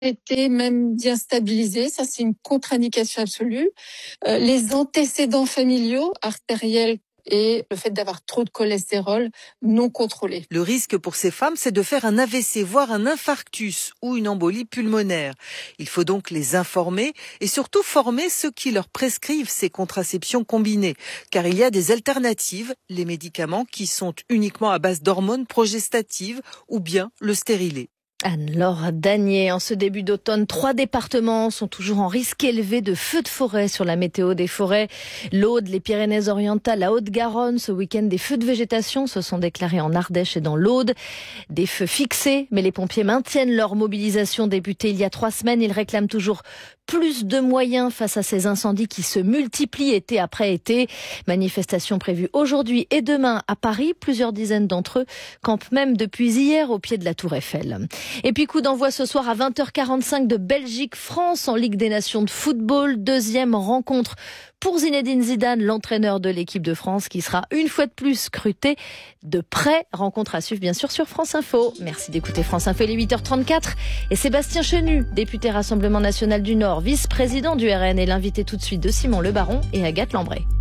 été même bien stabilisé. Ça, c'est une contre-indication absolue. Les antécédents familiaux, artériels et le fait d'avoir trop de cholestérol non contrôlé. Le risque pour ces femmes, c'est de faire un AVC, voire un infarctus ou une embolie pulmonaire. Il faut donc les informer et surtout former ceux qui leur prescrivent ces contraceptions combinées. Car il y a des alternatives, les médicaments qui sont uniquement à base d'hormones progestatives ou bien le stérilet. Anne-Laure Danier, en ce début d'automne, 3 départements sont toujours en risque élevé de feux de forêt sur la météo des forêts. L'Aude, les Pyrénées-Orientales, la Haute-Garonne. Ce week-end, des feux de végétation se sont déclarés en Ardèche et dans l'Aude. Des feux fixés, mais les pompiers maintiennent leur mobilisation débutée il y a 3 semaines. Ils réclament toujours plus de moyens face à ces incendies qui se multiplient été après été. Manifestation prévue aujourd'hui et demain à Paris. Plusieurs dizaines d'entre eux campent même depuis hier au pied de la Tour Eiffel. Et puis coup d'envoi ce soir à 20h45 de Belgique-France en Ligue des Nations de football. Deuxième rencontre pour Zinedine Zidane, l'entraîneur de l'équipe de France qui sera une fois de plus scruté de près. Rencontre à suivre bien sûr sur France Info. Merci d'écouter France Info, il est 8h34. Et Sébastien Chenu, député Rassemblement National du Nord, vice-président du RN, est l'invité tout de suite de Simon Le Baron et Agathe Lambray.